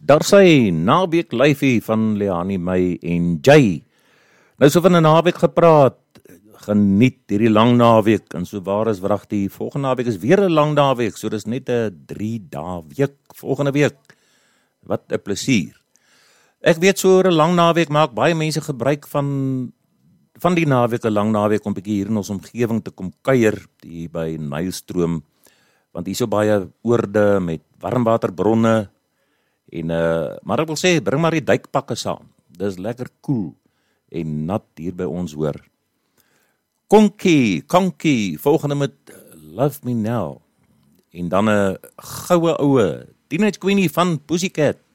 Daar sy naweek lyfie van Leani May en Jay. Nou so van 'n naweek gepraat, geniet hierdie lang naweek, en so waar is wrag die volgende naweek is weer 'n lang naweek, so dis net 'n 3-dae week, volgende week. Wat 'n plesier. Ek weet so oor 'n lang naweek maak baie mense gebruik van die naweek, 'n lang naweek, om 'n bietjie hier in ons omgewing te kom kuier, hier by Nylstroom, want hier so baie oorde met warmwaterbronne, en maar ek wil sê, bring maar die duikpakke saam. Dis lekker koel en nat hier by ons hoor. Konkie, volgende met Love Me Now, en dan 'n goue oue Teenage Queenie van Pussycat.